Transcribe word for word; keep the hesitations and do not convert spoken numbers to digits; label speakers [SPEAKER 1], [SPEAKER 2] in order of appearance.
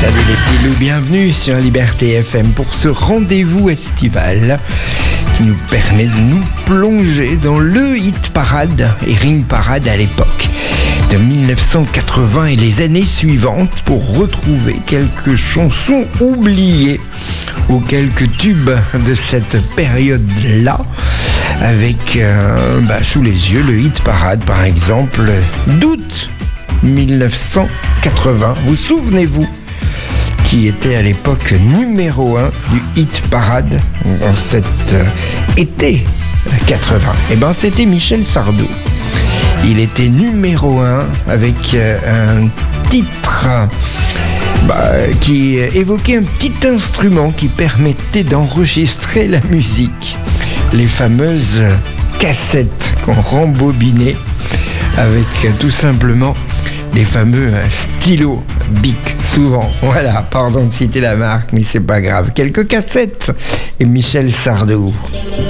[SPEAKER 1] Salut les petits loups, bienvenue sur Liberté F M pour ce rendez-vous estival qui nous permet de nous plonger dans le hit parade et ring parade à l'époque de dix-neuf cent quatre-vingts et les années suivantes pour retrouver quelques chansons oubliées ou quelques tubes de cette période-là avec euh, bah, sous les yeux le hit parade par exemple d'août dix-neuf cent quatre-vingts. Vous souvenez-vous qui était à l'époque numéro un du hit parade en cet euh, été quatre-vingts? Eh ben c'était Michel Sardou. Il était numéro un avec euh, un titre bah, qui évoquait un petit instrument qui permettait d'enregistrer la musique. Les fameuses cassettes qu'on rembobinait avec euh, tout simplement des fameux stylos Bic, souvent. Voilà, pardon de citer la marque, mais c'est pas grave. Quelques cassettes et Michel Sardou.